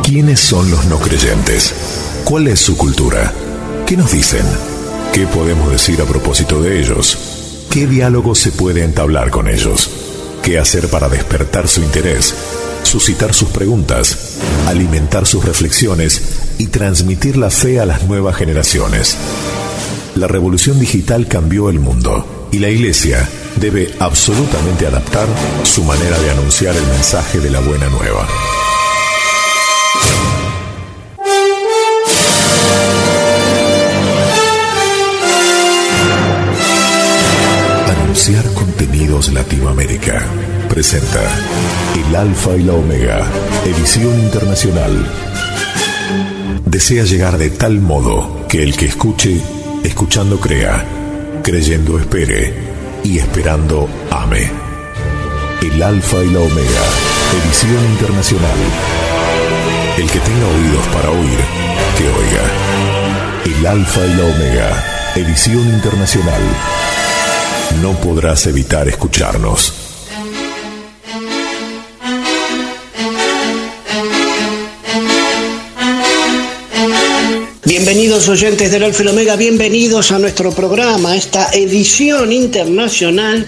¿Quiénes son los no creyentes? ¿Cuál es su cultura? ¿Qué nos dicen? ¿Qué podemos decir a propósito de ellos? ¿Qué diálogo se puede entablar con ellos? ¿Qué hacer para despertar su interés, suscitar sus preguntas, alimentar sus reflexiones y transmitir la fe a las nuevas generaciones? La revolución digital cambió el mundo y la Iglesia debe absolutamente adaptar su manera de anunciar el mensaje de la buena nueva. Anunciar Contenidos Latinoamérica presenta El Alfa y la Omega, edición internacional. Desea llegar de tal modo que el que escuche, escuchando crea, creyendo espere y esperando ame. El Alfa y la Omega, edición internacional. El que tenga oídos para oír, que oiga. El Alfa y la Omega, edición internacional. No podrás evitar escucharnos. Bienvenidos oyentes del Alfa y la Omega, bienvenidos a nuestro programa, esta edición internacional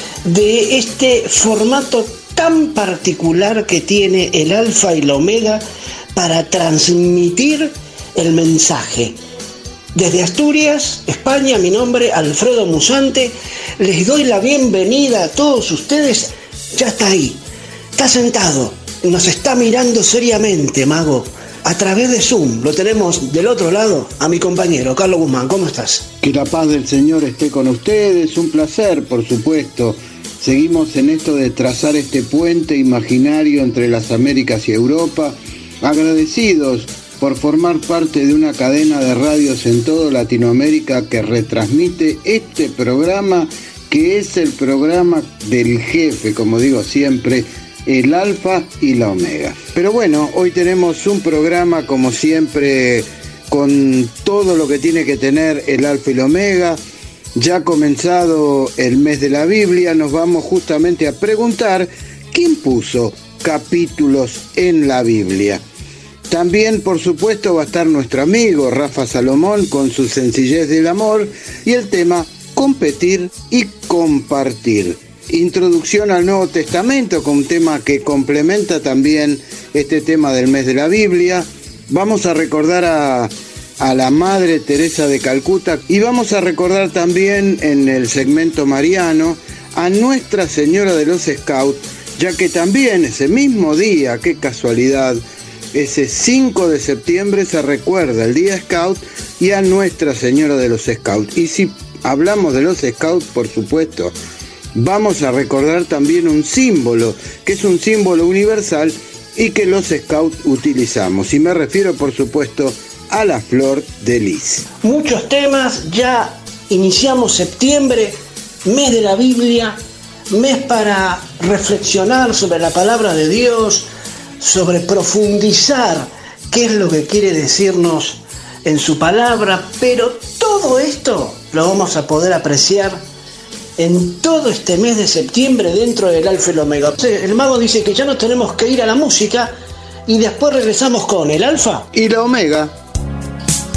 de este formato tan particular que tiene el Alfa y la Omega para transmitir el mensaje. Desde Asturias, España, mi nombre Alfredo Musante, les doy la bienvenida a todos ustedes. Ya está ahí, está sentado, nos está mirando seriamente, mago. A través de Zoom, lo tenemos del otro lado a mi compañero, Carlos Guzmán. ¿Cómo estás? Que la paz del Señor esté con ustedes, un placer, por supuesto. Seguimos en esto de trazar este puente imaginario entre las Américas y Europa, agradecidos por formar parte de una cadena de radios en toda Latinoamérica que retransmite este programa, que es el programa del jefe, como digo siempre, el Alfa y la Omega. Pero bueno, hoy tenemos un programa como siempre con todo lo que tiene que tener el Alfa y la Omega. Ya comenzado el mes de la Biblia, nos vamos justamente a preguntar quién puso capítulos en la Biblia. También, por supuesto, va a estar nuestro amigo Rafa Salomón con su sencillez del amor y el tema competir y compartir. Introducción al Nuevo Testamento, con un tema que complementa también este tema del mes de la Biblia. Vamos a recordar a la Madre Teresa de Calcuta y vamos a recordar también en el segmento mariano a Nuestra Señora de los Scouts, ya que también ese mismo día, qué casualidad, ese 5 de septiembre se recuerda el Día Scout y a Nuestra Señora de los Scouts. Y si hablamos de los Scouts, por supuesto, vamos a recordar también un símbolo, que es un símbolo universal y que los Scouts utilizamos. Y me refiero, por supuesto, a la flor de lis. Muchos temas, ya iniciamos septiembre, mes de la Biblia, mes para reflexionar sobre la palabra de Dios, sobre profundizar qué es lo que quiere decirnos en su palabra, pero todo esto lo vamos a poder apreciar en todo este mes de septiembre dentro del Alfa y la Omega. El mago dice que ya nos tenemos que ir a la música y después regresamos con el Alfa y la Omega.